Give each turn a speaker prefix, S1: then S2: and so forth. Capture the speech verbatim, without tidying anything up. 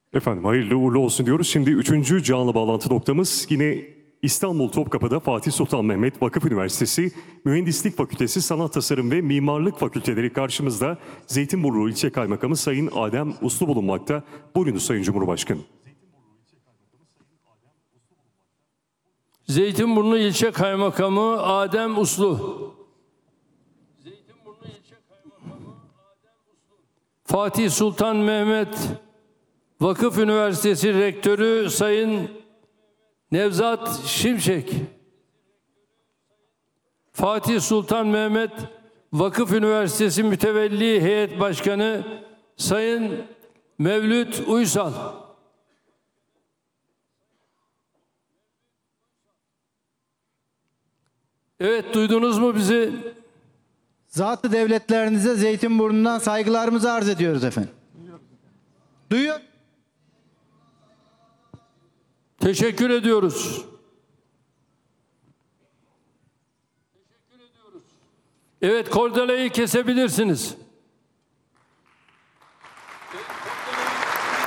S1: Efendim hayırlı uğurlu olsun diyoruz. Şimdi üçüncü canlı bağlantı noktamız yine İstanbul Topkapı'da Fatih Sultan Mehmet Vakıf Üniversitesi Mühendislik Fakültesi Sanat Tasarım ve Mimarlık Fakülteleri karşımızda Zeytinburnu İlçe Kaymakamı Sayın Adem Uslu bulunmakta. Buyurunuz Sayın Cumhurbaşkanım.
S2: Zeytinburnu İlçe Kaymakamı Adem Uslu. Zeytinburnu İlçe Kaymakamı Adem Uslu. Fatih Sultan Mehmet Vakıf Üniversitesi Rektörü Sayın Nevzat Şimşek. Fatih Sultan Mehmet Vakıf Üniversitesi Mütevelli Heyet Başkanı Sayın Mevlüt Uysal. Evet, duydunuz mu bizi?
S3: Zat-ı devletlerinize Zeytinburnu'ndan saygılarımızı arz ediyoruz efendim. Duyuyor.
S2: Teşekkür ediyoruz. Teşekkür ediyoruz. Evet, kordeleyi kesebilirsiniz.